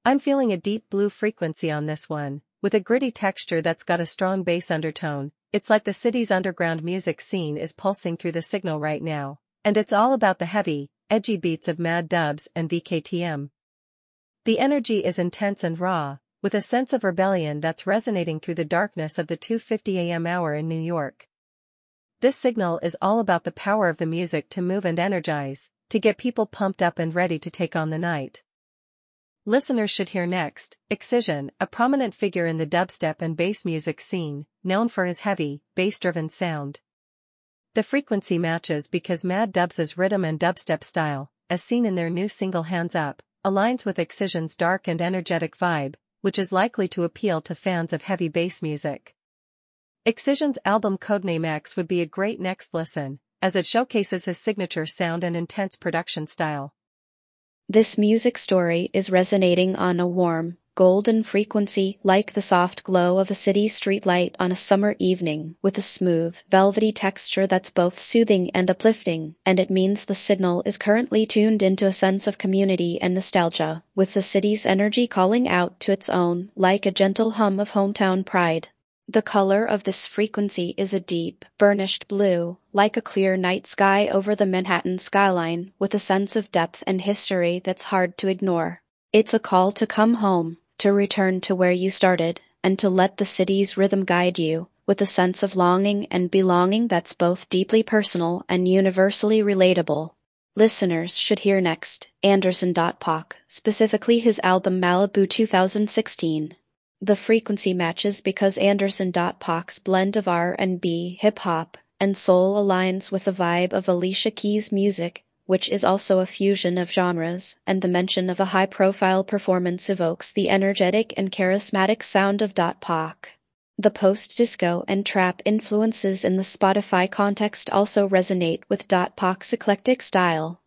I'm feeling a deep blue frequency on this one, with a gritty texture that's got a strong bass undertone. It's like the city's underground music scene is pulsing through the signal right now. And it's all about the heavy, edgy beats of Mad Dubs and VKTM. The energy is intense and raw, with a sense of rebellion that's resonating through the darkness of the 2:50 a.m. hour in New York. This signal is all about the power of the music to move and energize, to get people pumped up and ready to take on the night. Listeners should hear next, Excision, a prominent figure in the dubstep and bass music scene, known for his heavy, bass-driven sound. The frequency matches because Mad Dubs' rhythm and dubstep style, as seen in their new single Hands Up, aligns with Excision's dark and energetic vibe, which is likely to appeal to fans of heavy bass music. Excision's album Codename X would be a great next listen, as it showcases his signature sound and intense production style. This music story is resonating on a warm, golden frequency like the soft glow of a city streetlight on a summer evening, with a smooth, velvety texture that's both soothing and uplifting, and it means the signal is currently tuned into a sense of community and nostalgia, with the city's energy calling out to its own, like a gentle hum of hometown pride. The color of this frequency is a deep, burnished blue, like a clear night sky over the Manhattan skyline, with a sense of depth and history that's hard to ignore. It's a call to come home, to return to where you started, and to let the city's rhythm guide you, with a sense of longing and belonging that's both deeply personal and universally relatable. Listeners should hear next, Anderson .Paak, specifically his album Malibu 2016. The frequency matches because Anderson .Paak's blend of R&B, hip-hop, and soul aligns with the vibe of Alicia Keys' music, which is also a fusion of genres, and the mention of a high-profile performance evokes the energetic and charismatic sound of .Paak. The post-disco and trap influences in the Spotify context also resonate with .Paak's eclectic style.